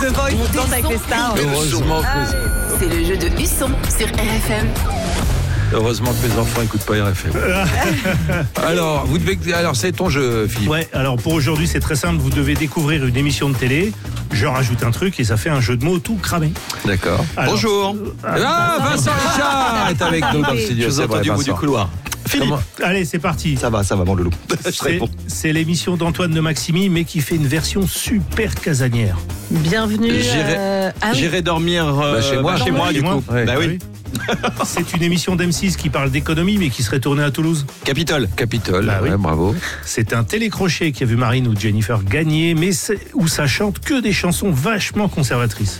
devant une danse avec les stars. Heureusement que... C'est le jeu de Husson sur RFM. Heureusement que mes enfants n'écoutent pas RFM. Alors, c'est ton jeu, Philippe. Ouais, alors pour aujourd'hui, c'est très simple. Vous devez découvrir une émission de télé. Je rajoute un truc et ça fait un jeu de mots tout cramé. D'accord. Alors, Bonjour. Vincent Richard est avec nous dans le studio. Je vous entends du bout du couloir. Philippe, allez, c'est parti. Ça va, mon loulou. Je réponds. C'est l'émission d'Antoine de Maximi, mais qui fait une version super casanière. Bienvenue. J'irai dormir chez moi, du coup. Ouais. Bah oui. C'est une émission d'M6 qui parle d'économie, mais qui serait tournée à Toulouse. Capitole. Bah oui. Ouais, bravo. C'est un télécrochet qui a vu Marine ou Jennifer gagner, mais où ça chante que des chansons vachement conservatrices.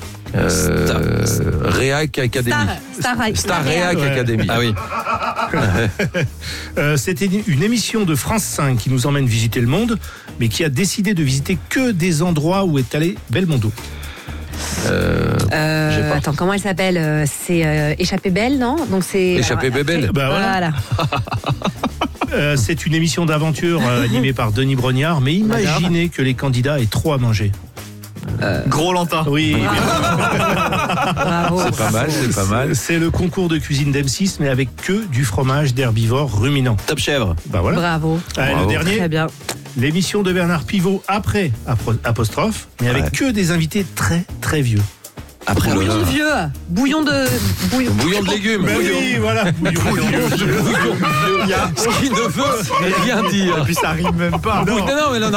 Réac Academy. Star Réac Ouais. Academy. Ah oui. C'était une émission de France 5 qui nous emmène visiter le monde, mais qui a décidé de visiter que des endroits où est allé Belmondo. Attends, comment elle s'appelle? C'est Échappée Belle, non? Donc c'est Échappée Bébelle. Bah voilà. C'est une émission d'aventure animée par Denis Brognard, mais imaginez que les candidats aient trop à manger. Gros Lantin. Oui. Bravo. C'est pas mal. C'est le concours de cuisine d'M6, mais avec que du fromage d'herbivore ruminant. Top chèvre. Bah voilà. Bravo. Allez, le dernier. Très bien. L'émission de Bernard Pivot après apostrophe, mais avec que des invités très très vieux. Après Bouillon de vieux. Bouillon de légumes. Ben oui, voilà. Bouillon de vieux. Ce qui ne veut rien dire. Et puis ça rime même pas. Non, mais là, on